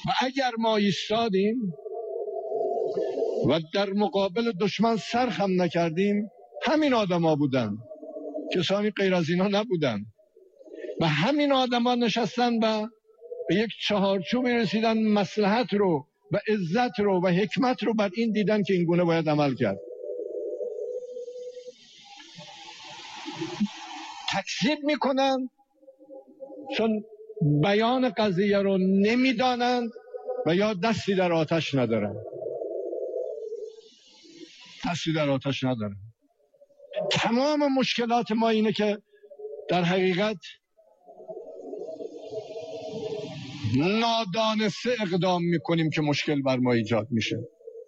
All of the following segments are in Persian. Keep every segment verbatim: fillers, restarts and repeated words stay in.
و اگر ما ایستادیم و در مقابل دشمن سر خم نکردیم، همین آدما بودن، کسانی غیر از اینا نبودن و همین آدما نشستن و به یک چهارچوبی رسیدن، مصلحت رو و عزت رو و حکمت رو بر این دیدن که این گونه باید عمل کرد. تکذیب میکنن چون بیان قضیه رو نمیدانند و یا دستی در آتش ندارن. دستی در آتش ندارن. تمام مشکلات ما اینه که در حقیقت نادانسته اقدام میکنیم که مشکل بر ما ایجاد میشه.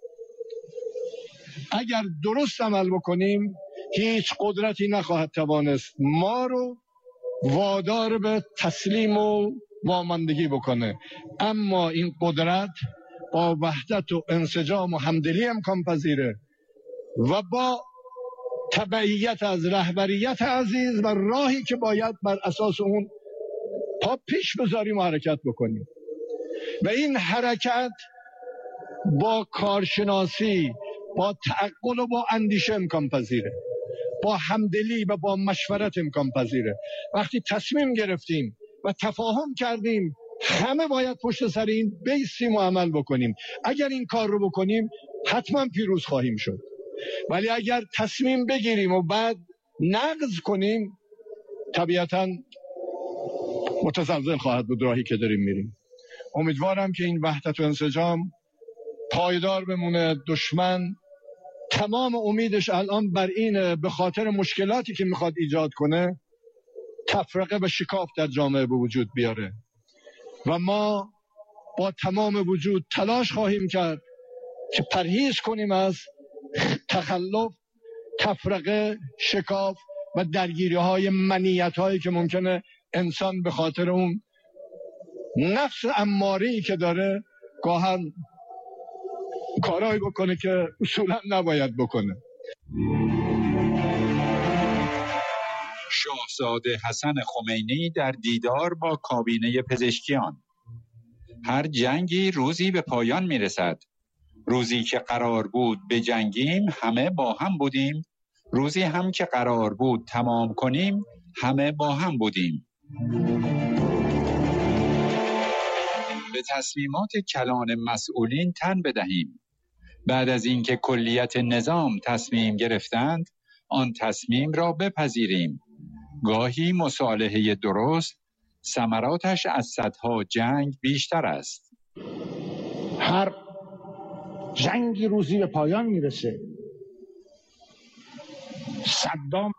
اگر درست عمل بکنیم هیچ قدرتی نخواهد توانست ما رو وادار به تسلیم و واماندگی بکنه. اما این قدرت با وحدت و انسجام و همدلی امکان پذیره و با تبعیت از رهبریت عزیز و راهی که باید بر اساس اون پا پیش بذاریم و حرکت بکنیم. و این حرکت با کارشناسی، با تعقل و با اندیشه امکان پذیره، با همدلی و با مشورت امکان پذیره. وقتی تصمیم گرفتیم و تفاهم کردیم همه باید پشت سر این بیستیم و عمل بکنیم. اگر این کار رو بکنیم حتما پیروز خواهیم شد. ولی اگر تصمیم بگیریم و بعد نقض کنیم طبیعتاً متزلزل خواهد بود راهی که داریم میریم. امیدوارم که این وحدت و انسجام پایدار بمونه. دشمن تمام امیدش الان بر اینه به خاطر مشکلاتی که میخواد ایجاد کنه تفرقه و شکاف در جامعه به وجود بیاره و ما با تمام وجود تلاش خواهیم کرد که پرهیز کنیم از تخلف، تفرقه، شکاف و درگیری های منیت هایی که ممکنه انسان به خاطر اون نفس اماره‌ای که داره گاهن کارهایی بکنه که اصولا نباید بکنه. شاهزاده حسن خمینی در دیدار با کابینه پزشکیان: هر جنگی روزی به پایان میرسد. روزی که قرار بود بجنگیم همه با هم بودیم. روزی هم که قرار بود تمام کنیم همه با هم بودیم. به تصمیمات کلان مسئولین تن بدهیم. بعد از اینکه کلیت نظام تصمیم گرفتند آن تصمیم را بپذیریم. گاهی مصالحه درست ثمراتش از صدها جنگ بیشتر است. هر جنگی روزی به پایان میرسه. صدام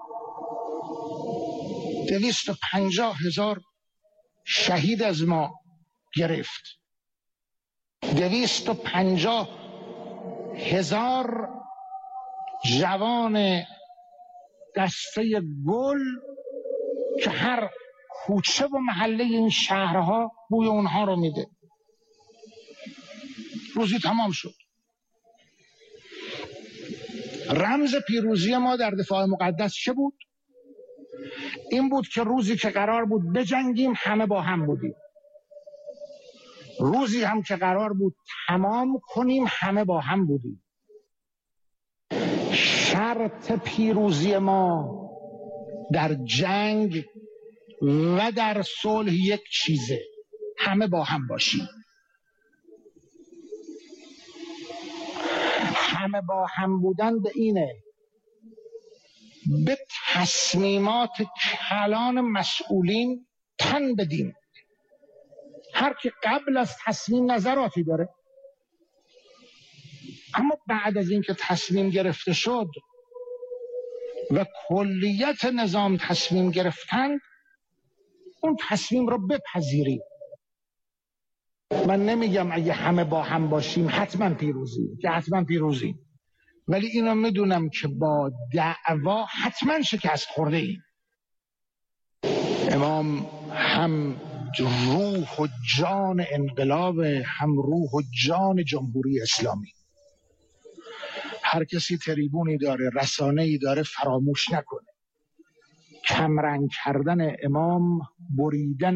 دویست و پنجاه هزار شهید از ما گرفت. دویست و پنجاه هزار جوان دسته گل که هر کوچه و محله این شهرها بوی اونها رو میده. روزی تمام شد. رمز پیروزی ما در دفاع مقدس چه بود؟ این بود که روزی که قرار بود بجنگیم همه با هم بودیم. روزی هم که قرار بود تمام کنیم همه با هم بودیم. شرط پیروزی ما در جنگ و در صلح یک چیزه: همه با هم باشیم. همه با هم بودن به اینه به تصمیمات کلان مسئولین تن بدیم. هر کی قبل از تصمیم نظراتی داره، اما بعد از اینکه تصمیم گرفته شد و کلیت نظام تصمیم گرفتند اون تصمیم رو بپذیریم. من نمیگم اگه همه با هم باشیم حتما پیروزیم، که حتما پیروزیم، ولی اینو میدونم که با دعوا حتما شکست خورده ایم. امام هم روح و جان انقلاب، هم روح و جان جمهوری اسلامی. هر کسی تریبونی داره، رسانه‌ای داره، فراموش نکنه. کمرنگ کردن امام، بریدن